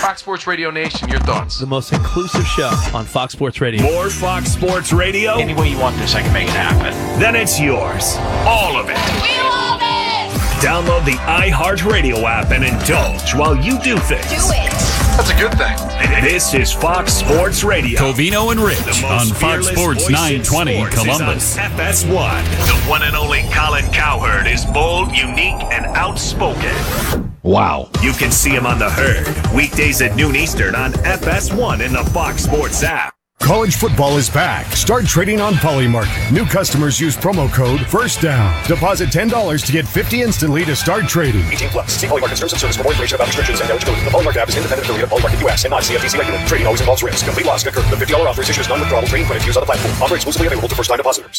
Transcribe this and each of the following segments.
Fox Sports Radio Nation, your thoughts? The most inclusive show on Fox Sports Radio. More Fox Sports Radio? Any way you want this, I can make it happen. Then it's yours. All of it. We love it! Download the iHeartRadio app and indulge while you do things. Do it! That's a good thing. This is Fox Sports Radio. Covino and Rich on Fox Sports 920 Columbus. FS1. The one and only Colin Cowherd is bold, unique, and outspoken. Wow. You can see him on The Herd, weekdays at noon Eastern on FS1 in the Fox Sports app. College football is back. Start trading on Polymarket. New customers use promo code FIRSTDOWN. Deposit $10 to get $50 instantly to start trading. 18 plus. See Polymarket terms and service for more information about restrictions and eligibility. The Polymarket app is independent affiliate of Polymarket US and not CFTC regulated. Trading always involves risk. Complete loss can occur. The $50 offer is issued as non-withdrawable trading credit used on the platform. Offer exclusively available to first-time depositors.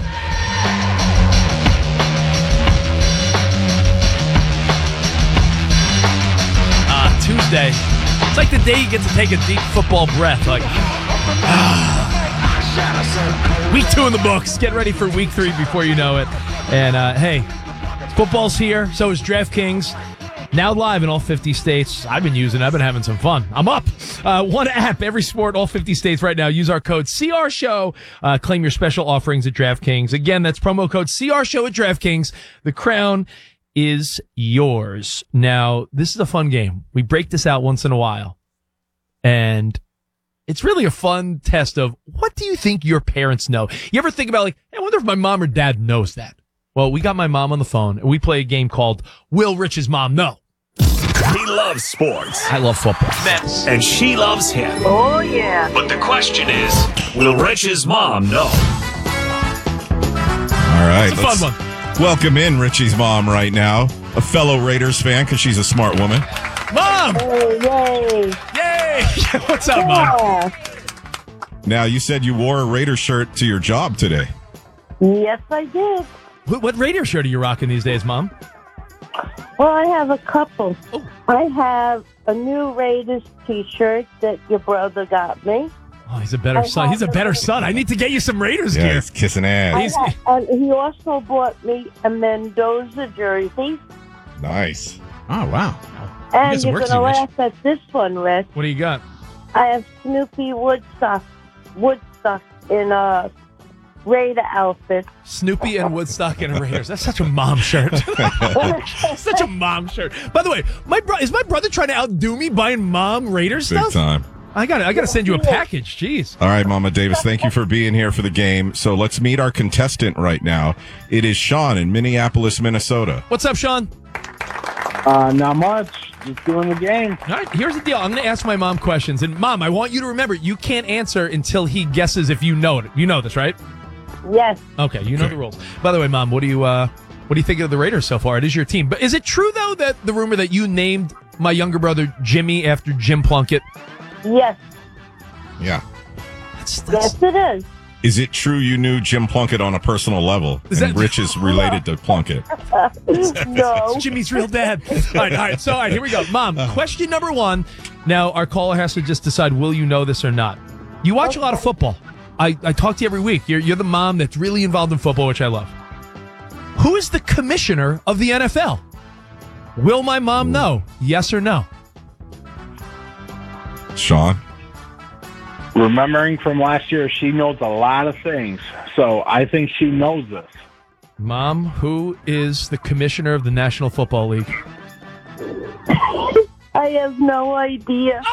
Tuesday. It's like the day you get to take a deep football breath. Like, week 2 in the books. Get ready for week 3 before you know it. And, hey, football's here. So is DraftKings. Now live in all 50 states. I've been using it. I've been having some fun. I'm up. One app, every sport, all 50 states right now. Use our code CRSHOW. Claim your special offerings at DraftKings. Again, that's promo code CRSHOW at DraftKings. The crown is yours. Now, this is a fun game. We break this out once in a while. And it's really a fun test of what do you think your parents know? You ever think about, like, hey, I wonder if my mom or dad knows that? Well, we got my mom on the phone, and we play a game called Will Rich's Mom Know? He loves sports. I love football. Mets. And she loves him. Oh, yeah. But the question is, will Rich's mom know? All right. It's a fun one. Welcome in Richie's mom right now, a fellow Raiders fan because she's a smart woman. Mom! Yay! Yay! What's up, Mom? Now, you said you wore a Raider shirt to your job today. Yes, I did. What Raider shirt are you rocking these days, Mom? Well, I have a couple. Oh. I have a new Raiders T-shirt that your brother got me. Oh, he's a better son. He's a better son. I need to get you some Raiders Yeah, gear. he's kissing ass. And he also bought me a Mendoza jersey. Nice. Oh, wow. And you're going to laugh at this one, Rich. What do you got? I have Snoopy Woodstock in a Raider outfit. Snoopy and Woodstock and Raiders. That's such a mom shirt. Such a mom shirt. By the way, is my brother trying to outdo me buying mom Raiders Big stuff? time. I gotta send you a package. Jeez. All right, Mama Davis, thank you for being here for the game. So let's meet our contestant right now. It is Sean in Minneapolis, Minnesota. What's up, Sean? Not much. Just doing the game. All right, here's the deal. I'm going to ask my mom questions. And, Mom, I want you to remember, you can't answer until he guesses if you know it. You know this, right? Yes. Okay, you know the rules. By the way, Mom, what do you think of the Raiders so far? It is your team. But is it true, though, that the rumor that you named my younger brother Jimmy after Jim Plunkett? Yes. Yeah. Yes, it is. Is it true you knew Jim Plunkett on a personal level? Rich is related to Plunkett. No. Jimmy's real dad. All right. So, here we go. Mom, question number 1. Now, our caller has to just decide, will you know this or not? You watch a lot of football. I talk to you every week. You're the mom that's really involved in football, which I love. Who is the commissioner of the NFL? Will my mom know? Yes or no? Sean? Remembering from last year, she knows a lot of things. So I think she knows this. Mom, who is the commissioner of the National Football League? I have no idea.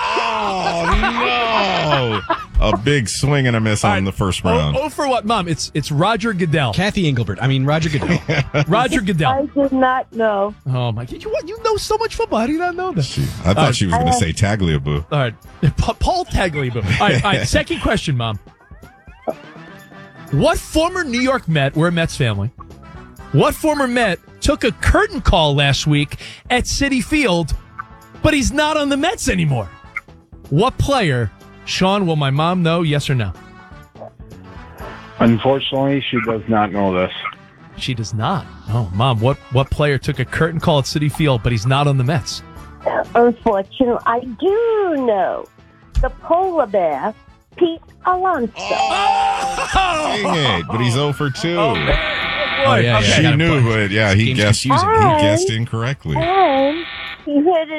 Oh, no. A big swing and a miss on the first round. Oh, for what, Mom? It's Roger Goodell. Roger Goodell. Roger Goodell. I did not know. Oh, my God. You know so much football. How do you not know that? I thought she was going to say Tagliabue. All right. Paul Tagliabue. All right. Second question, Mom. What former New York Met, we're a Mets family, what former Met took a curtain call last week at Citi Field, but he's not on the Mets anymore? What player? Sean, will my mom know, yes or no? Unfortunately, she does not know this. She does not. Oh, Mom, what player took a curtain call at Citi Field, but he's not on the Mets? Unfortunately, I do know. The polar bear, Pete Alonso. Dang it, but he's 0 for 2. Yeah, she knew, but he guessed incorrectly. And he hit it.